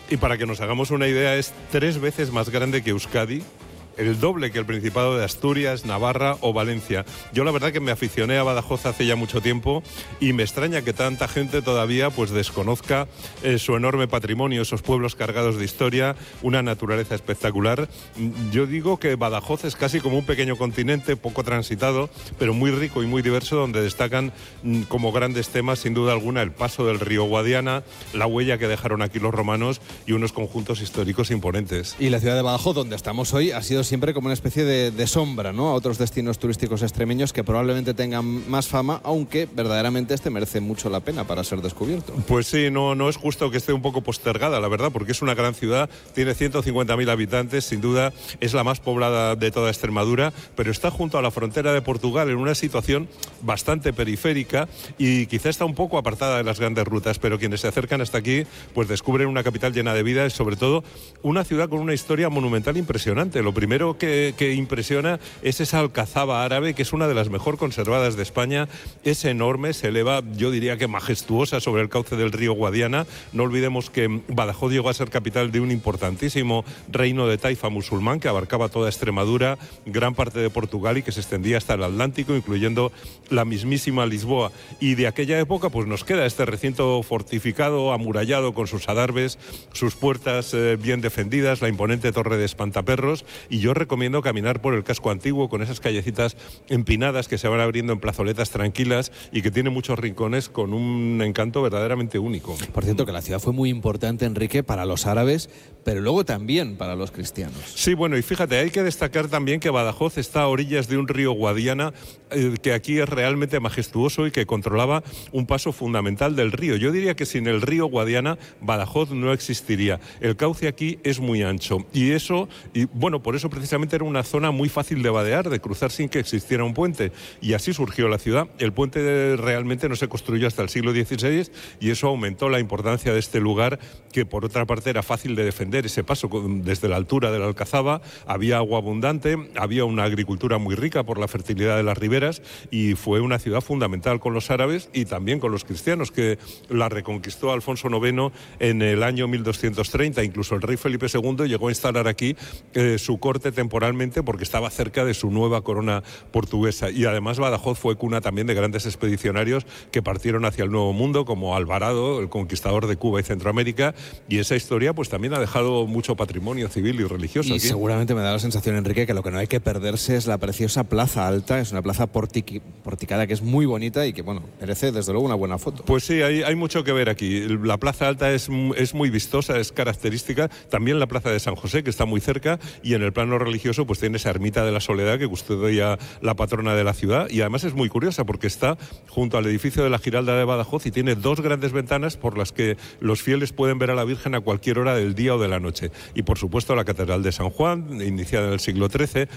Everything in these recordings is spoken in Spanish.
Y para que nos hagamos una idea, es 3 veces más grande que Euskadi, el doble que el Principado de Asturias, Navarra o Valencia. Yo la verdad que me aficioné a Badajoz hace ya mucho tiempo y me extraña que tanta gente todavía pues desconozca su enorme patrimonio, esos pueblos cargados de historia, una naturaleza espectacular. Yo digo que Badajoz es casi como un pequeño continente, poco transitado, pero muy rico y muy diverso, donde destacan como grandes temas, sin duda alguna, el paso del río Guadiana, la huella que dejaron aquí los romanos y unos conjuntos históricos imponentes. Y la ciudad de Badajoz, donde estamos hoy, ha sido siempre como una especie de sombra, ¿no?, a otros destinos turísticos extremeños que probablemente tengan más fama, aunque verdaderamente este merece mucho la pena para ser descubierto. Pues sí, no es justo que esté un poco postergada, la verdad, porque es una gran ciudad, tiene 150.000 habitantes, sin duda es la más poblada de toda Extremadura, pero está junto a la frontera de Portugal en una situación bastante periférica y quizá está un poco apartada de las grandes rutas, pero quienes se acercan hasta aquí pues descubren una capital llena de vida y sobre todo una ciudad con una historia monumental impresionante. Lo primero que impresiona es esa alcazaba árabe, que es una de las mejor conservadas de España, es enorme, se eleva, yo diría que majestuosa sobre el cauce del río Guadiana. No olvidemos que Badajoz llegó a ser capital de un importantísimo reino de taifa musulmán que abarcaba toda Extremadura, gran parte de Portugal y que se extendía hasta el Atlántico, incluyendo la mismísima Lisboa. Y de aquella época pues nos queda este recinto fortificado, amurallado, con sus adarves, sus puertas bien defendidas, la imponente torre de Espantaperros, y yo recomiendo caminar por el casco antiguo con esas callecitas empinadas que se van abriendo en plazoletas tranquilas y que tiene muchos rincones con un encanto verdaderamente único. Por cierto, que la ciudad fue muy importante, Enrique, para los árabes, pero luego también para los cristianos. Sí, bueno, y fíjate, hay que destacar también que Badajoz está a orillas de un río Guadiana, que aquí es realmente majestuoso y que controlaba un paso fundamental del río. Yo diría que sin el río Guadiana, Badajoz no existiría. El cauce aquí es muy ancho y bueno, por eso precisamente era una zona muy fácil de vadear, de cruzar sin que existiera un puente, y así surgió la ciudad. El puente realmente no se construyó hasta el siglo XVI y eso aumentó la importancia de este lugar, que por otra parte era fácil de defender ese paso desde la altura de la Alcazaba. Había agua abundante, había una agricultura muy rica por la fertilidad de las riberas y fue una ciudad fundamental con los árabes y también con los cristianos, que la reconquistó Alfonso IX en el año 1230. Incluso el rey Felipe II llegó a instalar aquí su corte temporalmente porque estaba cerca de su nueva corona portuguesa. Y además Badajoz fue cuna también de grandes expedicionarios que partieron hacia el Nuevo Mundo, como Alvarado, el conquistador de Cuba y Centroamérica, y esa historia pues también ha dejado mucho patrimonio civil y religioso y aquí. Seguramente me da la sensación, Enrique, que lo que no hay que perderse es la preciosa Plaza Alta. Es una plaza porticada que es muy bonita y que, bueno, merece desde luego una buena foto. Pues sí, hay mucho que ver aquí. La Plaza Alta es muy vistosa, es característica. También la Plaza de San José, que está muy cerca, y en el plano religioso pues tiene esa ermita de la Soledad que custodia la patrona de la ciudad, y además es muy curiosa porque está junto al edificio de la Giralda de Badajoz y tiene 2 grandes ventanas por las que los fieles pueden ver a la Virgen a cualquier hora del día o de la noche. Y por supuesto la Catedral de San Juan, iniciada en el siglo XIII,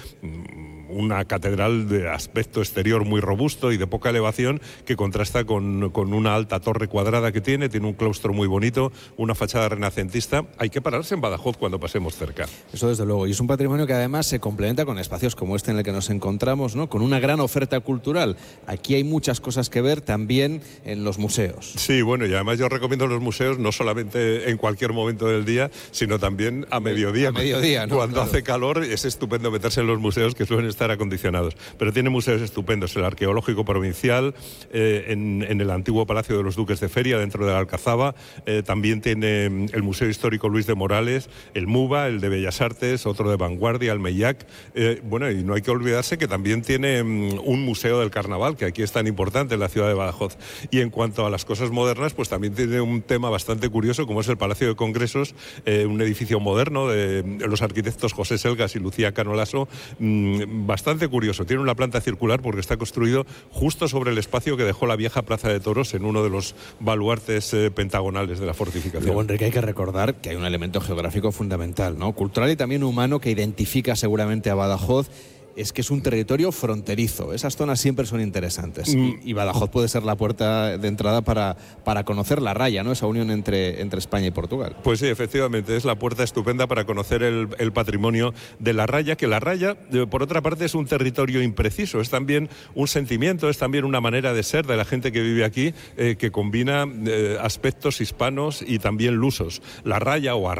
una catedral de aspecto exterior muy robusto y de poca elevación, que contrasta con una alta torre cuadrada que tiene un claustro muy bonito, una fachada renacentista. Hay que pararse en Badajoz cuando pasemos cerca. Eso desde luego, y es un patrimonio que además se complementa con espacios como este en el que nos encontramos, ¿no?, con una gran oferta cultural. Aquí hay muchas cosas que ver también en los museos. Sí, bueno, y además yo recomiendo los museos no solamente en cualquier momento del día, sino también a mediodía. A mediodía, ¿no? Cuando claro. hace calor es estupendo meterse en los museos, que suelen estar acondicionados. Pero tiene museos estupendos, el Arqueológico Provincial, en el antiguo Palacio de los Duques de Feria, dentro de la Alcazaba. También tiene el Museo Histórico Luis de Morales, el MUBA, el de Bellas Artes, otro de vanguardia, el Meillac. Bueno, y no hay que olvidarse que también tiene un museo del carnaval, que aquí es tan importante en la ciudad de Badajoz. Y en cuanto a las cosas modernas, pues también tiene un tema bastante curioso, como es el Palacio de Congresos, un edificio moderno de los arquitectos José Selgas y Lucía Canolaso, bastante curioso. Tiene una planta circular porque está construido justo sobre el espacio que dejó la vieja Plaza de Toros en uno de los baluartes pentagonales de la fortificación. Luego, Enrique, hay que recordar que hay un elemento geográfico fundamental, ¿no?, cultural y también humano, que identifica seguramente a Badajoz. Es que es un territorio fronterizo. Esas zonas siempre son interesantes. Y Badajoz puede ser la puerta de entrada para conocer la raya, ¿no?, esa unión entre España y Portugal. Pues sí, efectivamente, es la puerta estupenda para conocer el patrimonio de la raya, que la raya, por otra parte, es un territorio impreciso, es también un sentimiento, es también una manera de ser de la gente que vive aquí, que combina aspectos hispanos y también lusos. La raya o